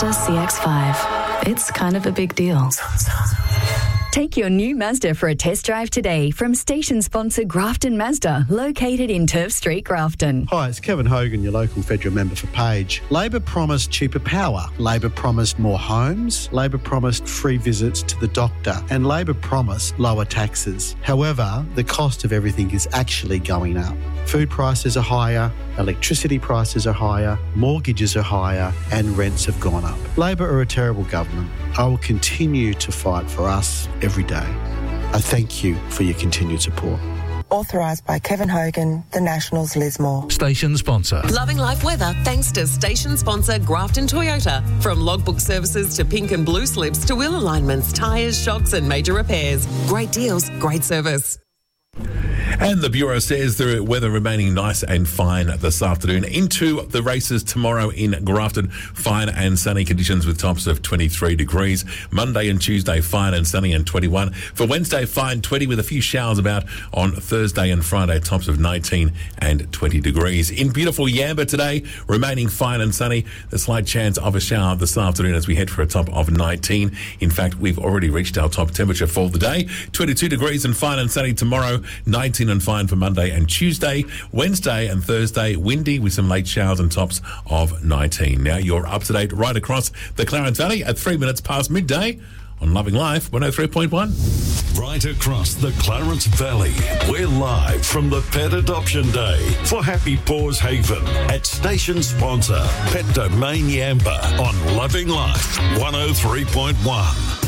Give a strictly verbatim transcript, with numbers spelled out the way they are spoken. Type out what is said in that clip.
Mazda C X five. It's kind of a big deal. Take your new Mazda for a test drive today from station sponsor Grafton Mazda, located in Turf Street, Grafton. Hi, it's Kevin Hogan, your local federal member for Page. Labor promised cheaper power. Labor promised more homes. Labor promised free visits to the doctor. And Labor promised lower taxes. However, the cost of everything is actually going up. Food prices are higher, electricity prices are higher, mortgages are higher, and rents have gone up. Labor are a terrible government. I will continue to fight for us every day. I thank you for your continued support. Authorised by Kevin Hogan, the Nationals Lismore. Station sponsor. Loving life weather thanks to station sponsor Grafton Toyota. From logbook services to pink and blue slips to wheel alignments, tyres, shocks and major repairs. Great deals, great service. And the Bureau says the weather remaining nice and fine this afternoon. Into the races tomorrow in Grafton, fine and sunny conditions with tops of twenty-three degrees. Monday and Tuesday, fine and sunny and twenty-one. For Wednesday, fine, twenty with a few showers about on Thursday and Friday, tops of nineteen and twenty degrees. In beautiful Yamba today, remaining fine and sunny. A slight chance of a shower this afternoon as we head for a top of nineteen. In fact, we've already reached our top temperature for the day. twenty-two degrees and fine and sunny tomorrow, nineteen and fine for Monday and Tuesday. Wednesday and Thursday, windy with some late showers and tops of nineteen. Now you're up to date right across the Clarence Valley at three minutes past midday on Loving Life one oh three point one. Right across the Clarence Valley, we're live from the Pet Adoption Day for Happy Paws Haven at station sponsor Pet Domain Yamba on Loving Life one oh three point one.